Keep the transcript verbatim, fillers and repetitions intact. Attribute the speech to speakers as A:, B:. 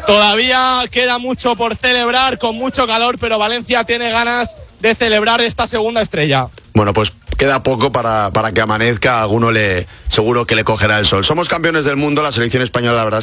A: Todavía queda mucho por celebrar, con mucho calor, pero Valencia tiene ganas de celebrar esta segunda estrella.
B: Bueno, pues queda poco para, para que amanezca, a alguno le seguro que le cogerá el sol. Somos campeones del mundo, la selección española, la verdad